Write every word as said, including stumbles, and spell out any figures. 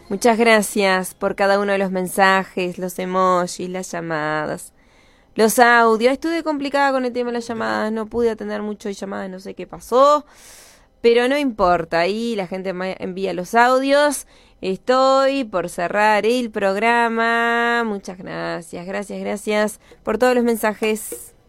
Muchas gracias por cada uno de los mensajes, los emojis, las llamadas, los audios. Estuve complicada con el tema de las llamadas, no pude atender mucho de llamadas, no sé qué pasó, pero no importa, ahí la gente me envía los audios. Estoy por cerrar el programa. Muchas gracias, gracias, gracias por todos los mensajes.